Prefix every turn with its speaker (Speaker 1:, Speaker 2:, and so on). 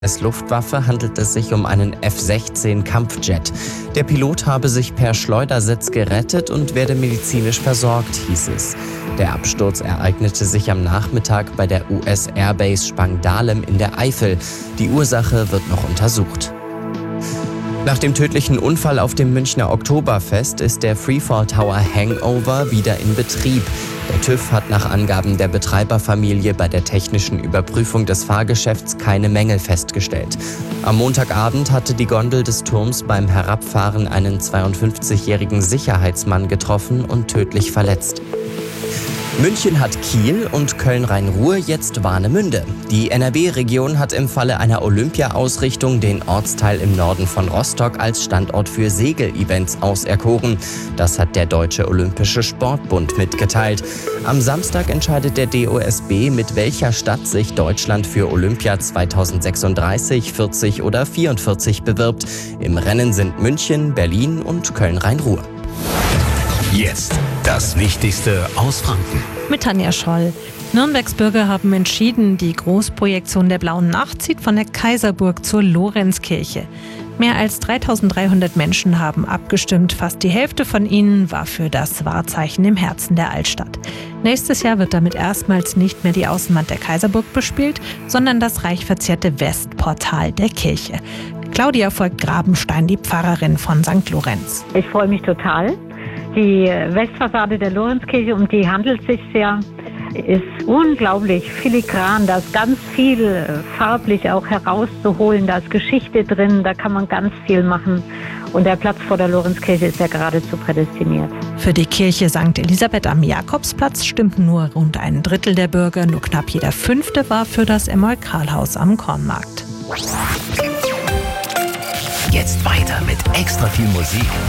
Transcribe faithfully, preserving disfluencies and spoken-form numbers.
Speaker 1: Luftwaffe handelt es sich um einen F sechzehn Kampfjet. Der Pilot habe sich per Schleudersitz gerettet und werde medizinisch versorgt, hieß es. Der Absturz ereignete sich am Nachmittag bei der U S Airbase Spangdahlem in der Eifel. Die Ursache wird noch untersucht. Nach dem tödlichen Unfall auf dem Münchner Oktoberfest ist der Freefall Tower Hangover wieder in Betrieb. Der TÜV hat nach Angaben der Betreiberfamilie bei der technischen Überprüfung des Fahrgeschäfts keine Mängel festgestellt. Am Montagabend hatte die Gondel des Turms beim Herabfahren einen zweiundfünfzigjährigen Sicherheitsmann getroffen und tödlich verletzt. München hat Kiel und Köln-Rhein-Ruhr jetzt Warnemünde. Die N R W-Region hat im Falle einer Olympia-Ausrichtung den Ortsteil im Norden von Rostock als Standort für Segel-Events auserkoren. Das hat der Deutsche Olympische Sportbund mitgeteilt. Am Samstag entscheidet der D O S B, mit welcher Stadt sich Deutschland für Olympia zweitausendsechsunddreißig, vierzig oder vierundvierzig bewirbt. Im Rennen sind München, Berlin und Köln-Rhein-Ruhr.
Speaker 2: Jetzt das Wichtigste aus Franken.
Speaker 3: Mit Tanja Scholl. Nürnbergs Bürger haben entschieden, die Großprojektion der Blauen Nacht zieht von der Kaiserburg zur Lorenzkirche. Mehr als dreitausenddreihundert Menschen haben abgestimmt. Fast die Hälfte von ihnen war für das Wahrzeichen im Herzen der Altstadt. Nächstes Jahr wird damit erstmals nicht mehr die Außenwand der Kaiserburg bespielt, sondern das reich verzierte Westportal der Kirche. Claudia Voigt-Grabenstein, die Pfarrerin von Sankt Lorenz.
Speaker 4: Ich freue mich total. Die Westfassade der Lorenzkirche, um die handelt es sich ja, ist unglaublich filigran. Da ist ganz viel farblich auch herauszuholen. Da ist Geschichte drin, da kann man ganz viel machen. Und der Platz vor der Lorenzkirche ist ja geradezu prädestiniert.
Speaker 3: Für die Kirche Sankt Elisabeth am Jakobsplatz stimmten nur rund ein Drittel der Bürger. Nur knapp jeder Fünfte war für das Emil-Karl-Haus am Kornmarkt.
Speaker 2: Jetzt weiter mit extra viel Musik